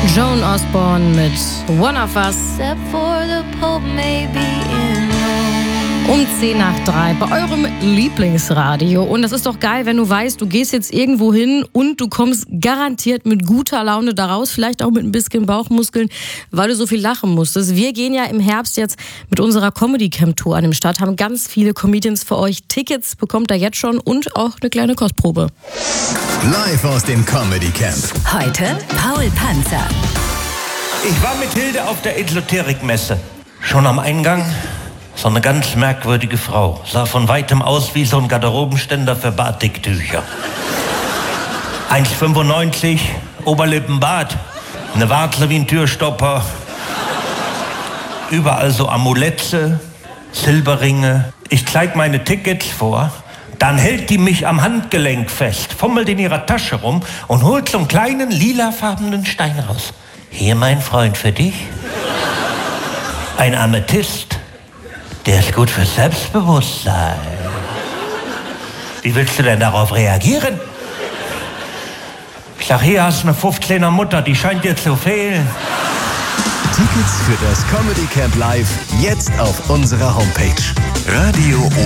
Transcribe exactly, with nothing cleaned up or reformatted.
Joan Osborne mit One of Us. Except for the Pope may be in Rome. Um zehn nach drei bei eurem Lieblingsradio. Und das ist doch geil, wenn du weißt, du gehst jetzt irgendwo hin und du kommst garantiert mit guter Laune daraus, vielleicht auch mit ein bisschen Bauchmuskeln, weil du so viel lachen musstest. Wir gehen ja im Herbst jetzt mit unserer Comedy-Camp-Tour an den Start, haben ganz viele Comedians für euch. Tickets bekommt ihr jetzt schon und auch eine kleine Kostprobe. Live aus dem Comedy Camp. Heute Paul Panzer. Ich war mit Hilde auf der Esoterikmesse. Schon am Eingang so eine ganz merkwürdige Frau. Sah von weitem aus wie so ein Garderobenständer für Batiktücher. eins Komma fünfundneunzig, Oberlippenbart, eine Warze wie ein Türstopper. Überall so Amulette, Silberringe. Ich zeig meine Tickets vor. Dann hält die mich am Handgelenk fest, fummelt in ihrer Tasche rum und holt so einen kleinen lilafarbenen Stein raus. Hier, mein Freund, für dich. Ein Amethyst. Der ist gut fürs Selbstbewusstsein. Wie willst du denn darauf reagieren? Ich sag, hier hast du eine fünfzehner Mutter, die scheint dir zu fehlen. Tickets für das Comedy Camp Live jetzt auf unserer Homepage radio